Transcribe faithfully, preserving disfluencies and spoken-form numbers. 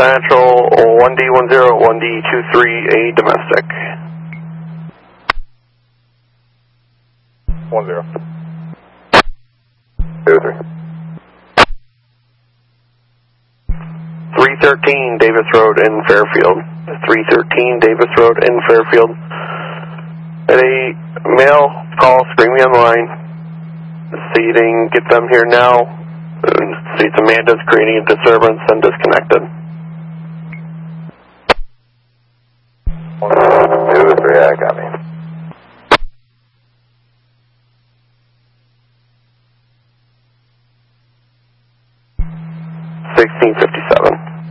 Central, one D one zero, one D two three, a domestic. One zero. Zero three. three thirteen Davis Road in Fairfield. three thirteen Davis Road in Fairfield. At a male call, screen me on the line. Seating, get them here now. Seats Amanda's creating a disturbance and disconnected.